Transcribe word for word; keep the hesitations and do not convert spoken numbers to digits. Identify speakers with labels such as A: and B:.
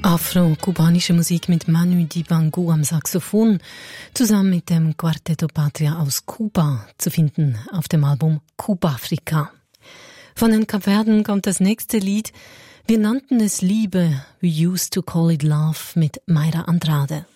A: Afro-kubanische Musik mit Manu Dibango am Saxophon, zusammen mit dem Quartetto Patria aus Kuba, zu finden auf dem Album Kubafrika. Von den Kapverden kommt das nächste Lied. Wir nannten es Liebe, We Used to Call It Love, mit Mayra Andrade.